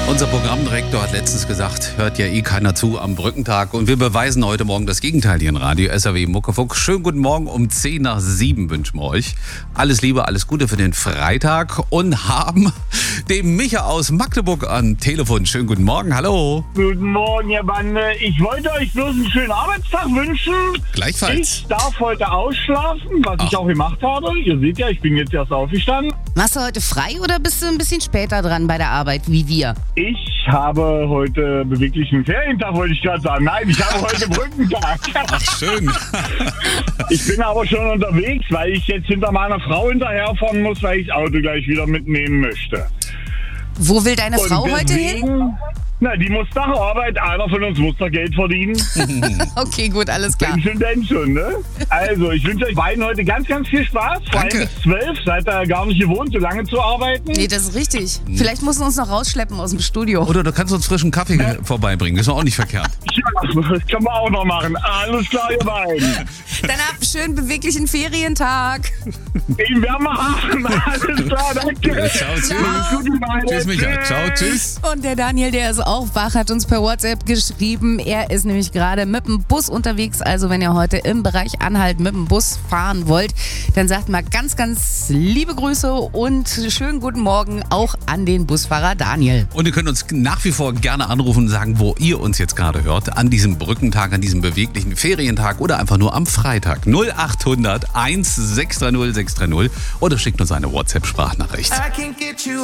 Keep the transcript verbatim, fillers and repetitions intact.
Unser Programmdirektor hat letztens gesagt, hört ja eh keiner zu am Brückentag. Und wir beweisen heute Morgen das Gegenteil hier in Radio S R W Muckefuck. Schönen guten Morgen, um zehn nach sieben wünschen wir euch. Alles Liebe, alles Gute für den Freitag und haben den Micha aus Magdeburg am Telefon. Schönen guten Morgen, hallo. Guten Morgen, ihr Bande. Ich wollte euch bloß einen schönen Arbeitstag wünschen. Gleichfalls. Ich darf heute ausschlafen, was Ach. ich auch gemacht habe. Ihr seht ja, ich bin jetzt erst aufgestanden. Machst du heute frei oder bist du ein bisschen später dran bei der Arbeit, wie wir? Ich habe heute beweglichen Ferientag, wollte ich gerade sagen. Nein, ich habe heute Brückentag. Ach, schön. Ich bin aber schon unterwegs, weil ich jetzt hinter meiner Frau hinterherfahren muss, weil ich das Auto gleich wieder mitnehmen möchte. Wo will deine Und Frau heute hin? deswegen- Na, die muss nach Arbeit. Einer von uns muss da Geld verdienen. Okay, gut, alles klar. Denn schon, denn schon, ne? Also, ich wünsche euch beiden heute ganz, ganz viel Spaß. Vor allem Danke. bis zwölf. Seid ihr gar nicht gewohnt, so lange zu arbeiten. Nee, das ist richtig. Vielleicht musst du uns noch rausschleppen aus dem Studio. Oder du kannst uns frischen Kaffee vorbeibringen, das ist auch nicht verkehrt. Ja, das kann man auch noch machen. Alles klar, ihr beiden. Dann habt einen schönen beweglichen Ferientag. Den werden wir haben. Alles klar, danke. Ciao, tschüss. Gute Beine. Tschüss, Micha. Ciao, tschüss. Und der Daniel, der ist auch wach, hat uns per WhatsApp geschrieben. Er ist nämlich gerade mit dem Bus unterwegs. Also wenn ihr heute im Bereich Anhalt mit dem Bus fahren wollt, dann sagt mal ganz, ganz liebe Grüße und schönen guten Morgen auch an den Busfahrer Daniel. Und ihr könnt uns nach wie vor gerne anrufen und sagen, wo ihr uns jetzt gerade hört. An diesem Brückentag, an diesem beweglichen Ferientag oder einfach nur am Freitag. null acht hundert eins sechs drei null sechs drei null oder schickt uns eine WhatsApp-Sprachnachricht. I can't get you